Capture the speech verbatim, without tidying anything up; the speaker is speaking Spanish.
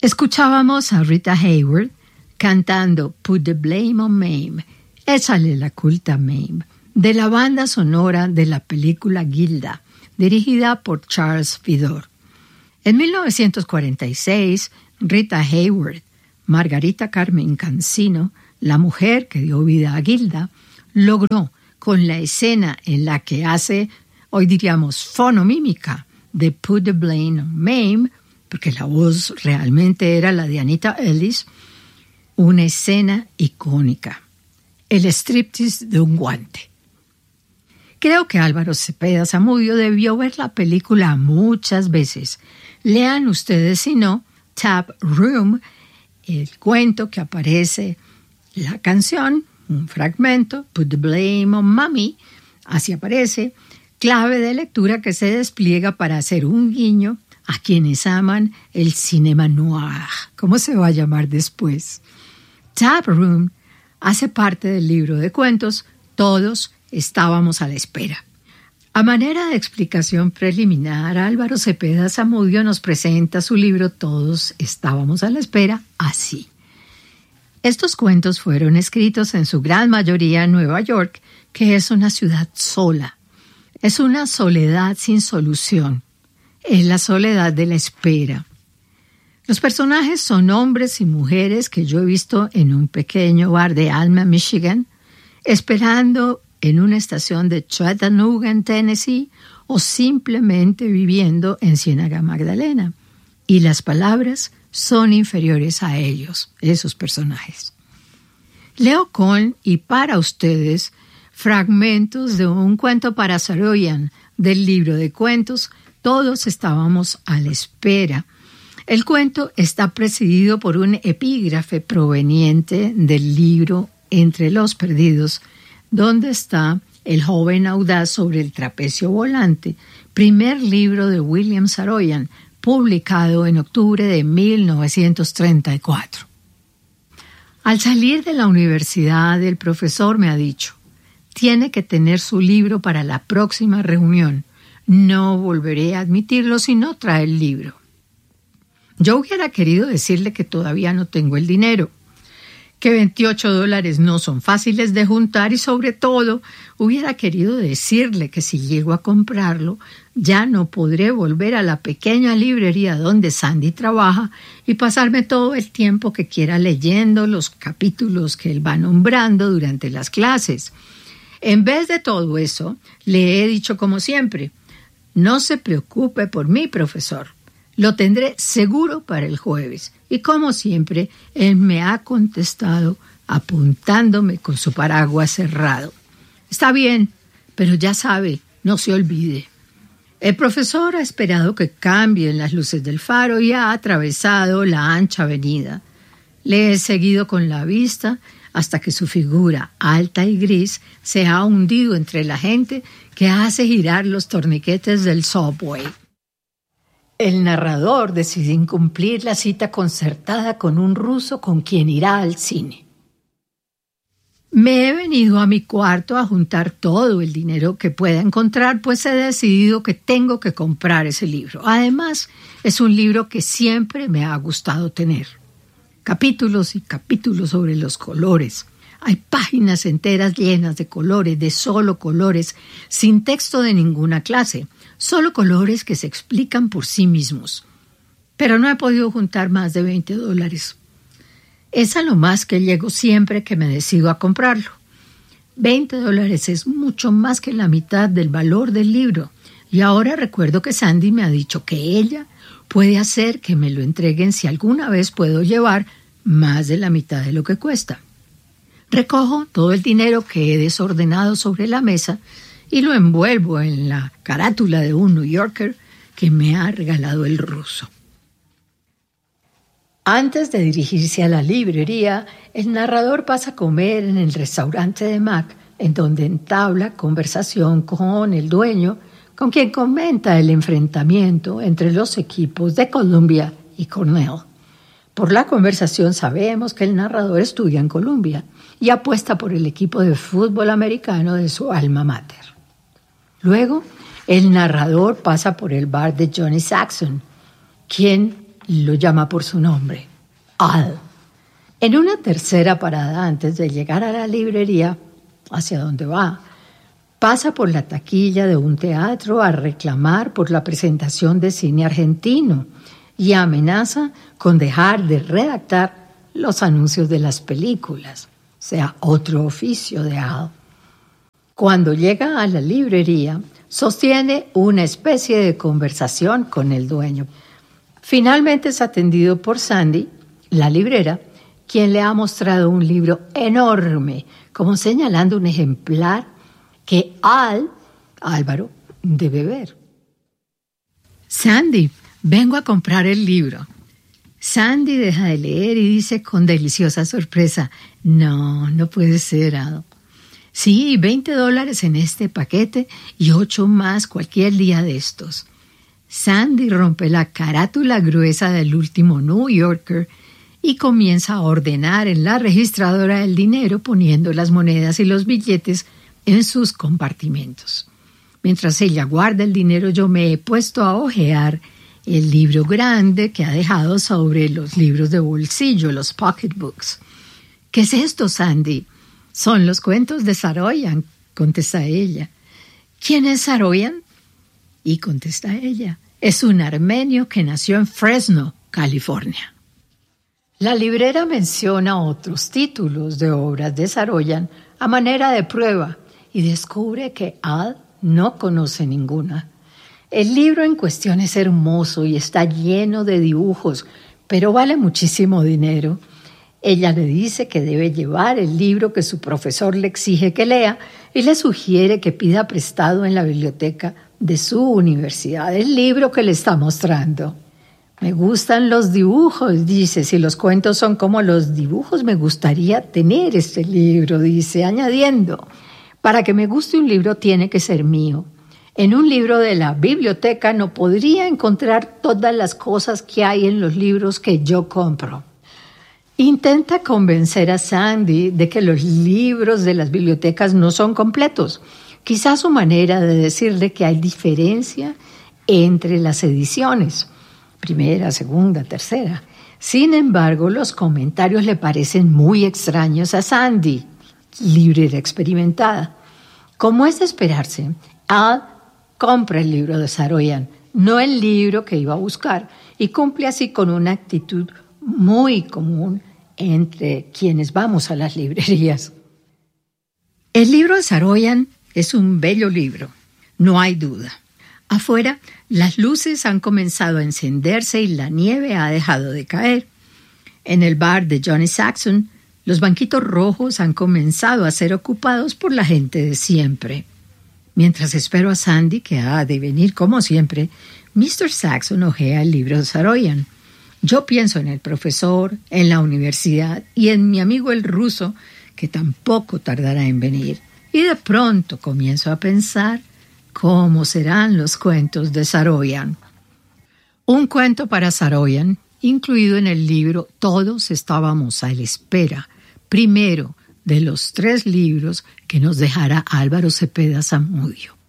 Escuchábamos a Rita Hayworth cantando Put the Blame on Mame, échale la culpa a Mame, de la banda sonora de la película Gilda, dirigida por Charles Vidor. En mil novecientos cuarenta y seis, Rita Hayworth, Margarita Carmen Cancino, la mujer que dio vida a Gilda, logró, con la escena en la que hace, hoy diríamos, fonomímica de Put the Blame on Mame, porque la voz realmente era la de Anita Ellis, una escena icónica, el striptease de un guante. Creo que Álvaro Cepeda Zamudio debió ver la película muchas veces. Lean ustedes, si no, Tap Room, el cuento que aparece, la canción, un fragmento, Put the Blame on Mommy, así aparece, clave de lectura que se despliega para hacer un guiño a quienes aman el cinema noir, ¿cómo se va a llamar después? Tap Room hace parte del libro de cuentos Todos estábamos a la espera. A manera de explicación preliminar, Álvaro Cepeda Zamudio nos presenta su libro Todos estábamos a la espera así. Estos cuentos fueron escritos en su gran mayoría en Nueva York, que es una ciudad sola. Es una soledad sin solución. Es la soledad de la espera. Los personajes son hombres y mujeres que yo he visto en un pequeño bar de Alma, Michigan, esperando en una estación de Chattanooga, en Tennessee, o simplemente viviendo en Ciénaga Magdalena. Y las palabras son inferiores a ellos, esos personajes. Leo con y para ustedes fragmentos de un cuento para Saroyan del libro de cuentos Todos estábamos a la espera. El cuento está presidido por un epígrafe proveniente del libro Entre los perdidos, donde está El joven audaz sobre el trapecio volante, primer libro de William Saroyan, publicado en octubre de mil novecientos treinta y cuatro. Al salir de la universidad, el profesor me ha dicho, tiene que tener su libro para la próxima reunión. No volveré a admitirlo si no trae el libro. Yo hubiera querido decirle que todavía no tengo el dinero, que veintiocho dólares no son fáciles de juntar y sobre todo hubiera querido decirle que si llego a comprarlo ya no podré volver a la pequeña librería donde Sandy trabaja y pasarme todo el tiempo que quiera leyendo los capítulos que él va nombrando durante las clases. En vez de todo eso, le he dicho como siempre, no se preocupe por mí, profesor. Lo tendré seguro para el jueves. Y como siempre, él me ha contestado apuntándome con su paraguas cerrado. Está bien, pero ya sabe, no se olvide. El profesor ha esperado que cambien las luces del faro y ha atravesado la ancha avenida. Le he seguido con la vista hasta que su figura, alta y gris, se ha hundido entre la gente que hace girar los torniquetes del subway. El narrador decide incumplir la cita concertada con un ruso con quien irá al cine. Me he venido a mi cuarto a juntar todo el dinero que pueda encontrar, pues he decidido que tengo que comprar ese libro. Además, es un libro que siempre me ha gustado tener. Capítulos y capítulos sobre los colores. Hay páginas enteras llenas de colores, de solo colores, sin texto de ninguna clase. Solo colores que se explican por sí mismos. Pero no he podido juntar más de veinte dólares. Es a lo más que llego siempre que me decido a comprarlo. veinte dólares es mucho más que la mitad del valor del libro. Y ahora recuerdo que Sandy me ha dicho que ella puede hacer que me lo entreguen si alguna vez puedo llevar más de la mitad de lo que cuesta. Recojo todo el dinero que he desordenado sobre la mesa y lo envuelvo en la carátula de un New Yorker que me ha regalado el ruso. Antes de dirigirse a la librería, el narrador pasa a comer en el restaurante de Mac, en donde entabla conversación con el dueño, con quien comenta el enfrentamiento entre los equipos de Columbia y Cornell. Por la conversación sabemos que el narrador estudia en Columbia y apuesta por el equipo de fútbol americano de su alma mater. Luego, el narrador pasa por el bar de Johnny Saxon, quien lo llama por su nombre, Al. En una tercera parada antes de llegar a la librería, hacia donde va, pasa por la taquilla de un teatro a reclamar por la presentación de cine argentino y amenaza con dejar de redactar los anuncios de las películas, o sea, otro oficio de Al. Cuando llega a la librería, sostiene una especie de conversación con el dueño. Finalmente es atendido por Sandy, la librera, quien le ha mostrado un libro enorme, como señalando un ejemplar que Al, Álvaro, debe ver. Sandy, vengo a comprar el libro. Sandy deja de leer y dice con deliciosa sorpresa, no, no puede ser, Al. Sí, veinte dólares en este paquete y ocho más cualquier día de estos. Sandy rompe la carátula gruesa del último New Yorker y comienza a ordenar en la registradora el dinero poniendo las monedas y los billetes en sus compartimentos. Mientras ella guarda el dinero, yo me he puesto a hojear el libro grande que ha dejado sobre los libros de bolsillo, los pocketbooks. ¿Qué es esto, Sandy? Son los cuentos de Saroyan, contesta ella. ¿Quién es Saroyan? Y contesta ella, es un armenio que nació en Fresno, California. La librera menciona otros títulos de obras de Saroyan a manera de prueba y descubre que Al no conoce ninguna. El libro en cuestión es hermoso y está lleno de dibujos, pero vale muchísimo dinero. Ella le dice que debe llevar el libro que su profesor le exige que lea y le sugiere que pida prestado en la biblioteca de su universidad el libro que le está mostrando. Me gustan los dibujos, dice. Si los cuentos son como los dibujos, me gustaría tener este libro, dice, añadiendo. Para que me guste un libro tiene que ser mío. En un libro de la biblioteca no podría encontrar todas las cosas que hay en los libros que yo compro. Intenta convencer a Sandy de que los libros de las bibliotecas no son completos. Quizás su manera de decirle que hay diferencia entre las ediciones. Primera, segunda, tercera. Sin embargo, los comentarios le parecen muy extraños a Sandy, librera experimentada. Como es de esperarse, Al compra el libro de Saroyan, no el libro que iba a buscar, y cumple así con una actitud muy común entre quienes vamos a las librerías. El libro de Saroyan es un bello libro, no hay duda. Afuera, las luces han comenzado a encenderse y la nieve ha dejado de caer. En el bar de Johnny Saxon, los banquitos rojos han comenzado a ser ocupados por la gente de siempre. Mientras espero a Sandy, que ha de venir como siempre, mister Saxon hojea el libro de Saroyan. Yo pienso en el profesor, en la universidad y en mi amigo el ruso, que tampoco tardará en venir. Y de pronto comienzo a pensar cómo serán los cuentos de Saroyan. Un cuento para Saroyan, incluido en el libro Todos estábamos a la espera, primero de los tres libros que nos dejará Álvaro Cepeda Zamudio.